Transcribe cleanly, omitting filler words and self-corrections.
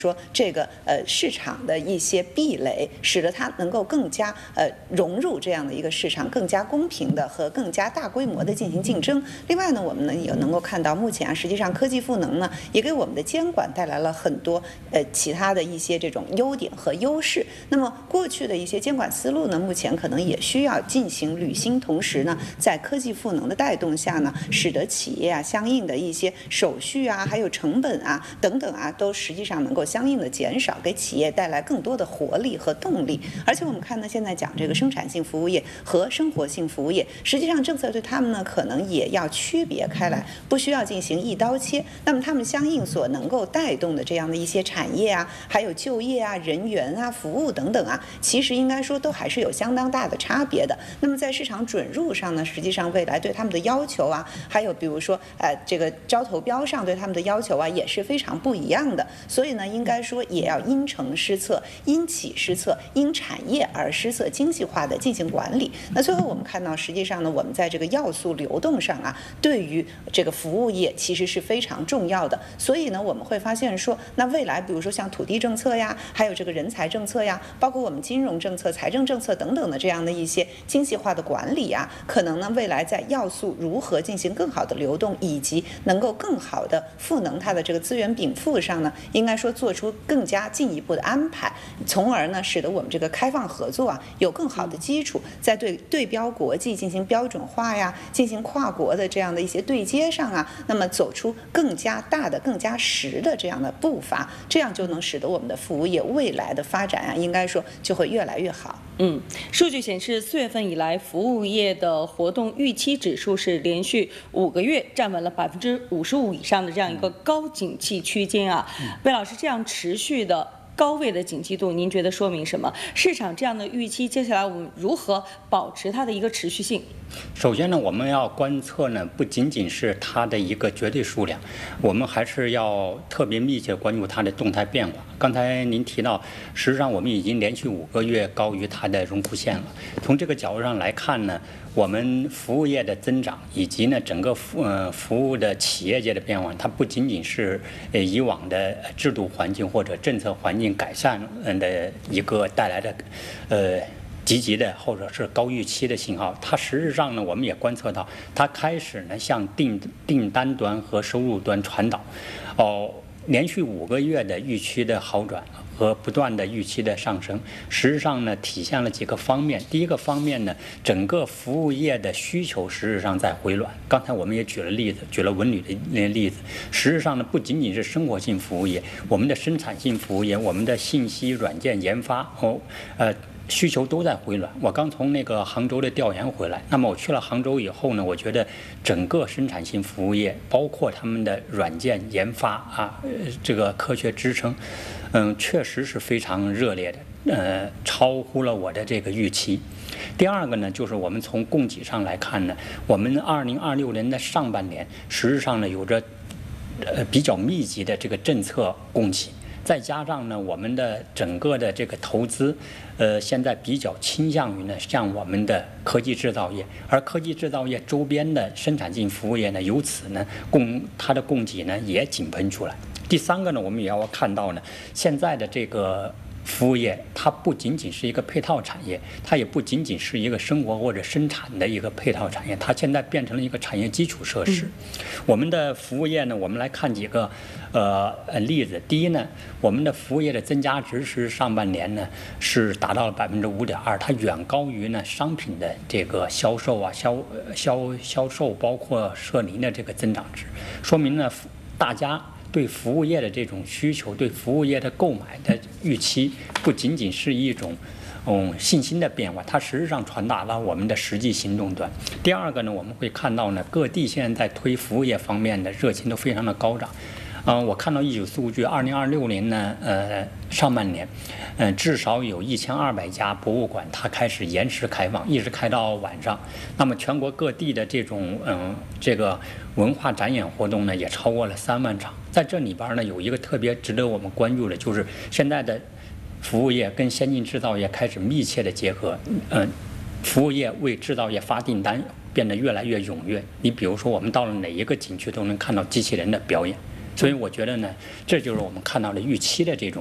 说这个市场的一些壁垒，使得它能够更加融入这样的一个市场，更加公平的和更加大规模的进行竞争。另外呢，我们呢也能够看到，目前实际上科技赋能呢也给我们的监管带来了很多其他的一些这种优点和优势。那么过去的一些监管思路呢，目前可能也需要进行履新，同时呢，在科技赋能的带动下呢，使得企业相应的一些手续还有成本等等都实际上能够相应的减少，给企业带来更多的活力和动力。而且我们看呢，现在讲这个生产性服务业和生活性服务业，实际上政策对他们呢可能也要区别开来，不需要进行一刀切。那么他们相应所能够带动的这样的一些产业还有就业人员服务等等其实应该说都还是有相当大的差别的。那么在市场准入上呢，实际上未来对他们的要求还有比如说这个招投标上对他们的要求也是非常不一样的。所以呢，应该说也要因城施策，因企施策，因产业而施策，精细化的进行管理。那最后我们看到，实际上呢，我们在这个要素流动上对于这个服务业其实是非常重要的。所以呢，我们会发现说，那未来比如说像土地政策还有这个人才政策包括我们金融政策、财政政策等等的这样的一些精细化的管理可能呢未来在要素如何进行更好的流动，以及能够更好的赋能它的这个资源禀赋上呢，应该说做出更加进一步的安排，从而呢使得我们这个开放合作有更好的基础，在对标国际进行标准化进行跨国的这样的一些对接上那么走出更加大的、更加实的这样的步伐，这样就能使得我们的服务业未来的发展应该说就会越来越好。 数据显示，4月份以来，服务业的活动预期指数是连续5个月站稳了55%以上的这样一个高景气区间魏老师，这样持续的高位的景气度，您觉得说明什么？市场这样的预期，接下来我们如何保持它的一个持续性？ 首先呢，我们要观测呢，不仅仅是它的一个绝对数量，我们还是要特别密切关注它的动态变化。刚才您提到，实际上我们已经连续5个月高于它的荣枯线了。从这个角度上来看呢，我们服务业的增长以及呢整个服务的企业界的变化，它不仅仅是以往的制度环境或者政策环境改善的一个带来的积极的或者是高预期的信号，它实质上呢，我们也观测到，它开始呢向订单端和收入端传导，连续5个月的预期的好转和不断的预期的上升，实际上呢体现了几个方面。第一个方面呢，整个服务业的需求实质上在回暖。刚才我们也举了例子，举了文旅的例子。实质上呢，不仅仅是生活性服务业，我们的生产性服务业，我们的信息软件研发需求都在回暖。我刚从那个杭州的调研回来，那么我去了杭州以后呢，我觉得整个生产性服务业，包括他们的软件研发这个科学支撑，确实是非常热烈的，超乎了我的这个预期。第二个呢，就是我们从供给上来看呢，我们2026年的上半年，实质上呢有着比较密集的这个政策供给。再加上呢，我们的整个的这个投资，现在比较倾向于呢，向我们的科技制造业，而科技制造业周边的生产性服务业呢，由此呢，它的供给呢也井喷出来。第三个呢，我们也要看到呢，现在的这个服务业，它不仅仅是一个配套产业，它也不仅仅是一个生活或者生产的一个配套产业，它现在变成了一个产业基础设施。我们的服务业呢，我们来看几个例子。第一呢，我们的服务业的增加值是上半年呢是达到了5.2%，它远高于呢商品的这个销售销售包括社零的这个增长值，说明呢大家对服务业的这种需求，对服务业的购买的预期，不仅仅是一种信心的变化，它实质上传达了我们的实际行动端。第二个呢，我们会看到呢，各地现在在推服务业方面的热情都非常的高涨。我看到一组数据，2026年呢，上半年，至少有1200家博物馆它开始延时开放，一直开到晚上。那么全国各地的这种这个文化展演活动呢，也超过了3万场。在这里边呢，有一个特别值得我们关注的，就是现在的服务业跟先进制造业开始密切的结合。服务业为制造业发订单变得越来越踊跃。你比如说，我们到了哪一个景区都能看到机器人的表演。 所以我觉得呢，这就是我们看到了预期的这种